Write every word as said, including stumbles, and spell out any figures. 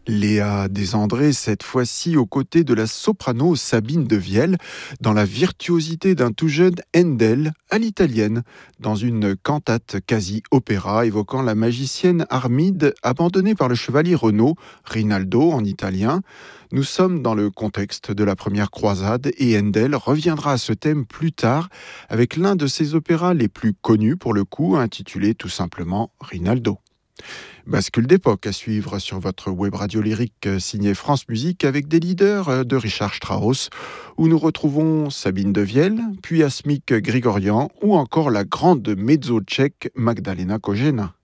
Léa Desandré, cette fois-ci aux côtés de la soprano Sabine de Vielle, dans la virtuosité d'un tout jeune Handel à l'italienne, dans une cantate quasi-opéra évoquant la magicienne Armide abandonnée par le chevalier Renaud, Rinaldo en italien. Nous sommes dans le contexte de la première croisade et Handel reviendra à ce thème plus tard avec l'un de ses opéras les plus connus pour le coup, intitulé tout simplement Rinaldo. Bascule d'époque à suivre sur votre web radio lyrique signée France Musique avec des leaders de Richard Strauss, où nous retrouvons Sabine de Vielle, puis Asmik Grigorian ou encore la grande mezzo tchèque Magdalena Kojena.